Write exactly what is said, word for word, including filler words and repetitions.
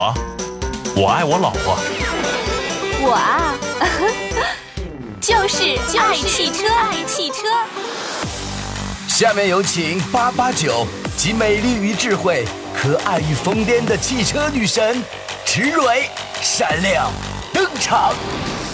啊，我爱我老婆。 我啊，就是爱汽车，爱汽车。 下面有请八八九集美丽与智慧、可爱与疯癫的汽车女神池蕊闪亮登场。